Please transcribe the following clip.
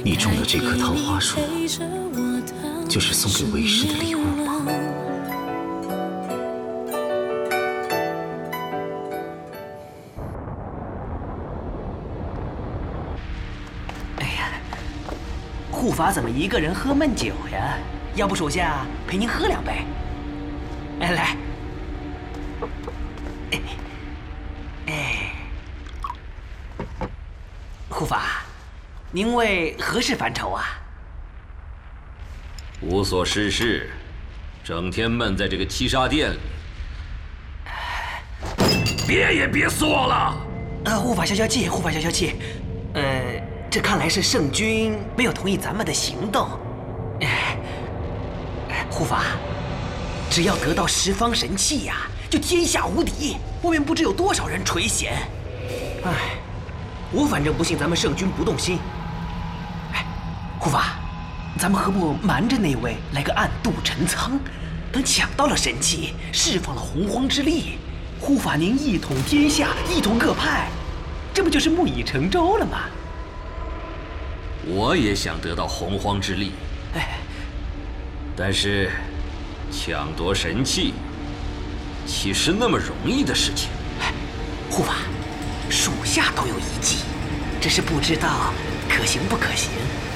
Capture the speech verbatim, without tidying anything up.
你种的这棵桃花树，就是送给为师的礼物吗？ 哎呀，护法怎么一个人喝闷酒呀？要不属下陪您喝两杯？哎，来。哎，哎，护法，您为何事烦愁啊？ 无所事事，整天闷在这个七杀殿里。别也别说了。 呃，护法消消气，护法消消气。呃，这看来是圣君没有同意咱们的行动。哎，护法，只要得到十方神器呀、啊，就天下无敌，外面不知有多少人垂涎。哎，我反正不信咱们圣君不动心。哎，护法，咱们何不瞒着那位来个暗度陈仓？等抢到了神器，释放了洪荒之力，护法您一统天下，一统各派，这不就是木已成舟了吗？ 我也想得到洪荒之力， 哎， 但是抢夺神器岂是那么容易的事情？ 哎，护法，属下倒有一计，只是不知道可行不可行。